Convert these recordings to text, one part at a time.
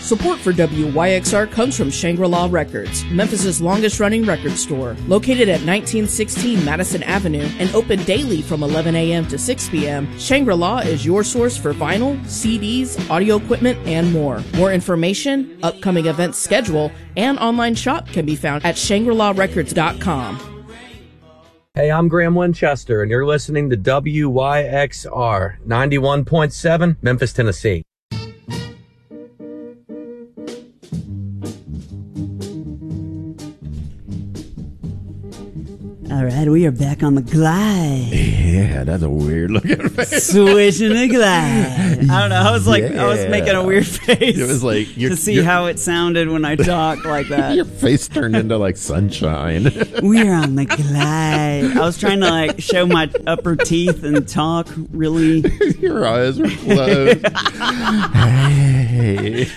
Support for WYXR comes from Shangri-La Records, Memphis' longest-running record store. Located at 1916 Madison Avenue and open daily from 11 a.m. to 6 p.m., Shangri-La is your source for vinyl, CDs, audio equipment, and more. More information, upcoming events schedule, and online shop can be found at ShangriLaRecords.com. Hey, I'm Graham Winchester, and you're listening to WYXR 91.7, Memphis, Tennessee. All right, we are back on the glide. Yeah, that's a weird looking face. Swishing the glide. I don't know. I was like, I was making a weird face. It was like to see how it sounded when I talked like that. Your face turned into like sunshine. We're on the glide. I was trying to like show my upper teeth and talk really. Your eyes were closed. Hey.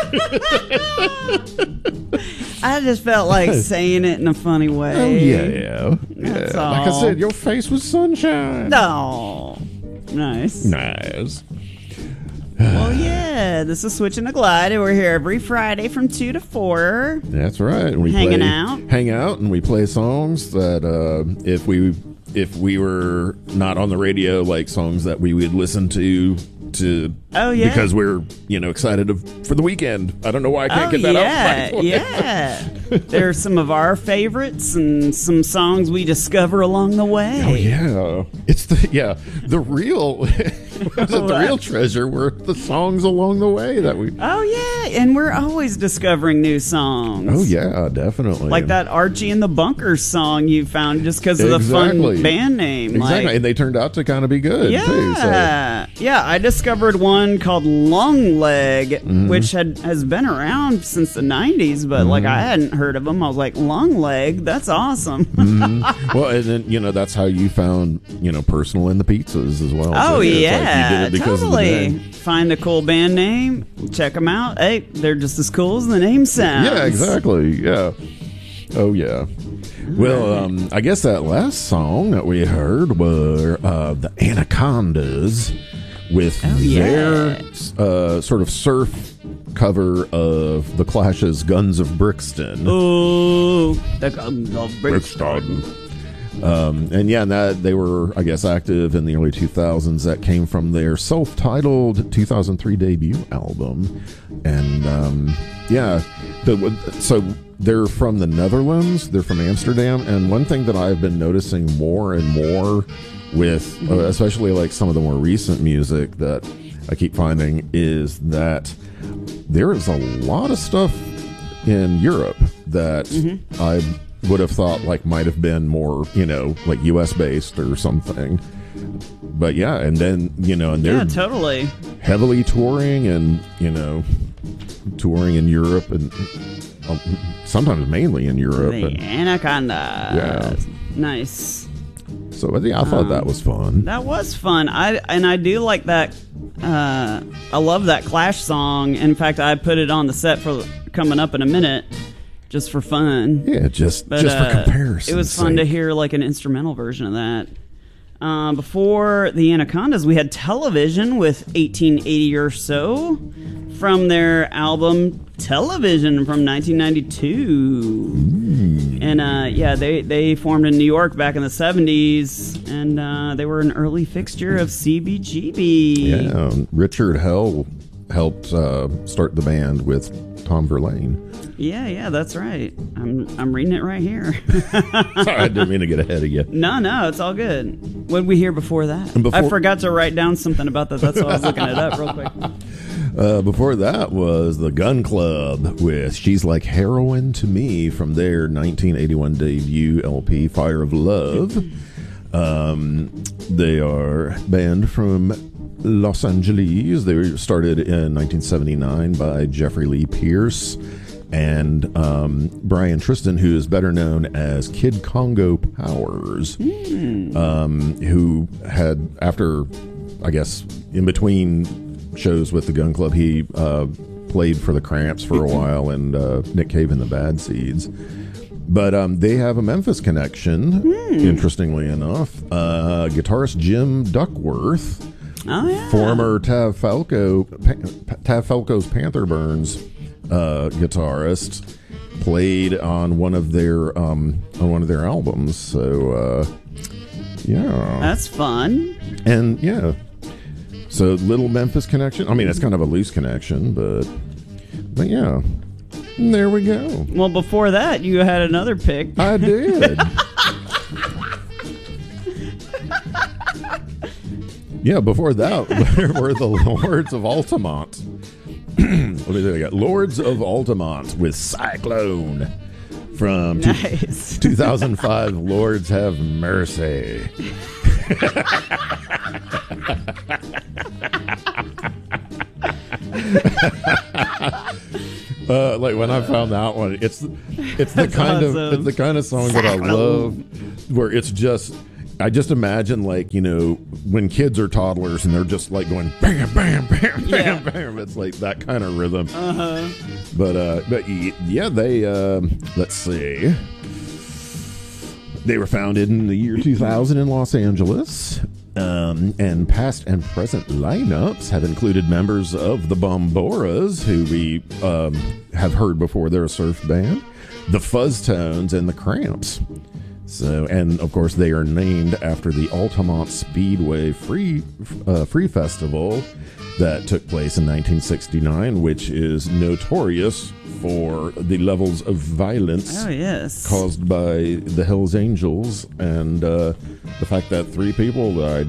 I just felt like saying it in a funny way. Oh, yeah. That's all. Like I said, your face was sunshine. No. Nice. Nice. Well, yeah, this is Switching the Glide, and we're here every Friday from 2 to 4. That's right. And we hang out, and we play songs that if we were not on the radio, like songs that we would listen to because we're excited for the weekend. I don't know why I can't get that out right. Yeah. There's some of our favorites and some songs we discover along the way. Oh yeah, it's the real the real treasure were the songs along the way that we. Oh yeah, and we're always discovering new songs. Oh yeah, definitely. Like that Archie and the Bunkers song you found just because of the fun band name. Exactly, and they turned out to kind of be good too. So. Yeah, I discovered one called Long Leg, which has been around since the 90s, but like I hadn't heard of them. I was like, Long Leg, that's awesome. Well, and then that's how you found Personal and the Pizzas as well. Oh so, yeah, like you did it because totally. Of the name. Find a cool band name, check them out. Hey, they're just as cool as the name sounds. Yeah, exactly. Yeah. Oh yeah. Well, I guess that last song that we heard were the Anacondas with their sort of surf cover of The Clash's Guns of Brixton. Oh, the Guns of Brixton. And that they were, I guess, active in the early 2000s. That came from their self-titled 2003 debut album. And so they're from the Netherlands. They're from Amsterdam. And one thing that I've been noticing more and more with especially like some of the more recent music that I keep finding is that there is a lot of stuff in Europe that I would have thought like might have been more like US based or something, but and then and they're totally heavily touring and touring in Europe and sometimes mainly in Europe. The Anaconda. Nice. So I thought that was fun. That was fun. I do like that. I love that Clash song. In fact, I put it on the set for coming up in a minute, just for fun. Yeah, just for comparison. It was fun to hear like an instrumental version of that. Before the Anacondas, we had Television with 1880 or so from their album Television from 1992. And they formed in New York back in the 70s, and they were an early fixture of CBGB. Yeah, Richard Hell helped start the band with Tom Verlaine. Yeah, that's right. I'm reading it right here. Sorry, I didn't mean to get ahead of you. No, it's all good. What did we hear before that? I forgot to write down something about that. That's why I was looking it up real quick. Before that was the Gun Club with She's Like Heroin to Me from their 1981 debut LP, Fire of Love. They are a band from Los Angeles. They were started in 1979 by Jeffrey Lee Pierce and Brian Tristan, who is better known as Kid Congo Powers, who had, after, I guess, in between shows with the Gun Club, he played for the Cramps for a while and Nick Cave and the Bad Seeds. But they have a Memphis connection, interestingly enough. Guitarist Jim Duckworth, former Tav Falco's Panther Burns, guitarist, played on one of their albums. So yeah, that's fun. And yeah, so little Memphis connection. I mean, it's kind of a loose connection, but yeah, there we go. Well, before that, you had another pick. I did. Yeah, before that, there were the Lords of Altamont. What do they got? Lords of Altamont with Cyclone from Nice. 2005. Lords Have Mercy. Like when I found that one, it's the kind of song that I love, where it's just. I just imagine, like, you know, when kids are toddlers and they're just like going bam, bam, bam, bam, bam. It's like that kind of rhythm. But yeah, they let's see. They were founded in the year 2000 in Los Angeles. And past and present lineups have included members of the Bomboras, who we have heard before. They're a surf band, the Fuzztones, and the Cramps. So, and of course, they are named after the Altamont Speedway Free Festival that took place in 1969, which is notorious for the levels of violence caused by the Hells Angels and the fact that 3 people died.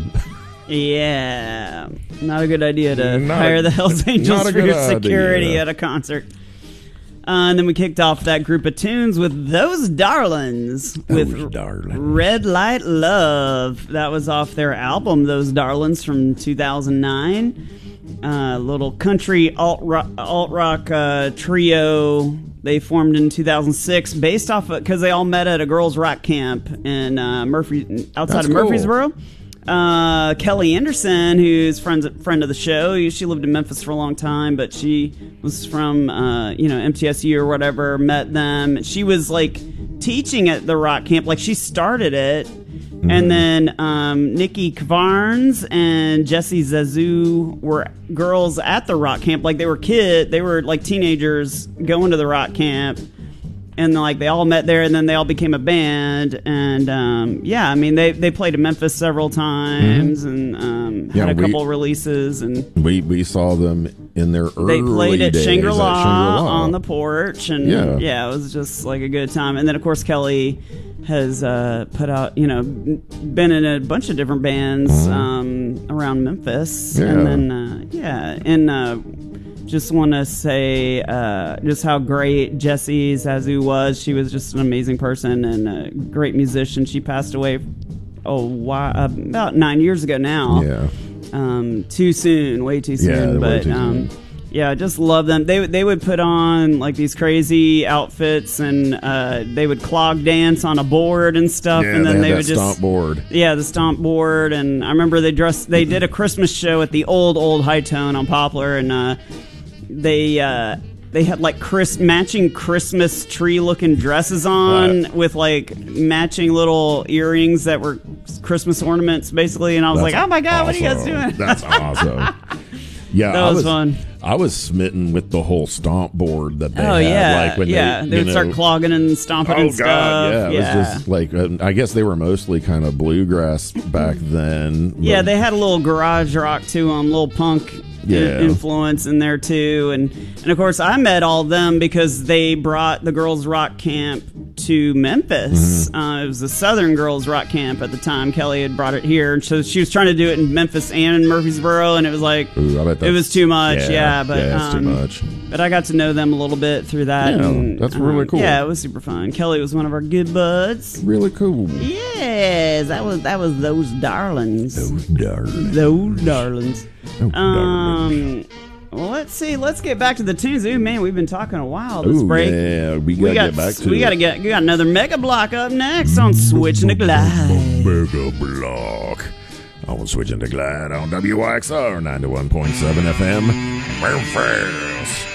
Yeah, not a good idea to hire the Hells Angels for your security at a concert. And then we kicked off that group of tunes with Those Darlings with Red Light Love. That was off their album, Those Darlings, from 2009. Little country alt-rock trio. They formed in 2006 based off of, because they all met at a girls' rock camp in outside of Murfreesboro. Kelly Anderson, who's friend of the show, she lived in Memphis for a long time, but she was from MTSU or whatever. Met them. She was like teaching at the rock camp, like she started it, and then Nikki Kvarns and Jessie Zazu were girls at the rock camp. Like they were like teenagers going to the rock camp. And like they all met there, and then they all became a band. And I mean they played in Memphis several times, and had a couple releases. And we saw them in their early days. They played at days Shangri-La on the porch, and it was just like a good time. And then of course Kelly has put out, been in a bunch of different bands around Memphis, and then just want to say just how great Jessie Zazu was. She was just an amazing person and a great musician. She passed away about 9 years ago now. Yeah. Too soon, way too soon. But I just love them. They would put on like these crazy outfits, and they would clog dance on a board and stuff. Yeah, and then they would just stomp board. Yeah, the stomp board. And I remember they did a Christmas show at the old High Tone on Poplar, and they had like matching Christmas tree looking dresses on with like matching little earrings that were Christmas ornaments basically, and I was like, oh my god, what are you guys doing? That's awesome. Yeah, that was fun. I was smitten with the whole stomp board that they had. Like when they would start clogging and stomping and stuff. Yeah, it was just like I guess they were mostly kind of bluegrass back then. Yeah, they had a little garage rock to them, little punk influence in there too, and of course I met all of them because they brought the girls' rock camp to Memphis. It was the Southern Girls Rock Camp at the time. Kelly had brought it here, and so she was trying to do it in Memphis and in Murfreesboro, and it was like it was too much. But it's too much. But I got to know them a little bit through that. Yeah, and, that's really cool. Yeah, it was super fun. Kelly was one of our good buds. Really cool. Yes, that was Those Darlings. Those Darlings. Those Darlings. Well, let's see. Let's get back to the tunes. Ooh, man, we've been talking a while this break. Yeah, we gotta get back to it. We got another Mega Block up next on Switching to Glide. Mega Block on Switching to Glide on WYXR 91.7 FM. Memphis.